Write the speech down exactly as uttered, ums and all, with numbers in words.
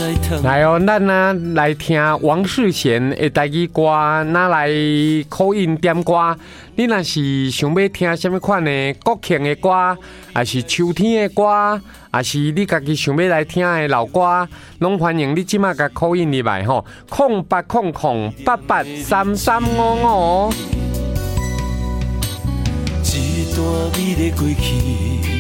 来哦，咱啊来听王世贤的台语歌，那来口音点歌。你若是想要听什么款的国庆的歌，还是秋天的歌，还是你家己想要来听的老歌，拢欢迎你即马甲口音入来吼，空八空空八八三三五五。 一段美丽过去。